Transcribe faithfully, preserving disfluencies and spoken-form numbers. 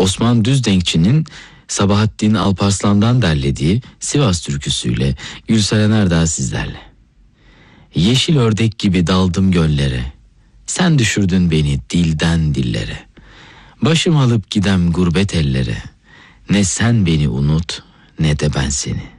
Osman Düzdenkçi'nin Sabahattin Alparslan'dan derlediği Sivas türküsüyle Gülseren Erdağ sizlerle. Yeşil ördek gibi daldım göllere, sen düşürdün beni dilden dillere. Başım alıp gidem gurbet ellere, ne sen beni unut ne de ben seni.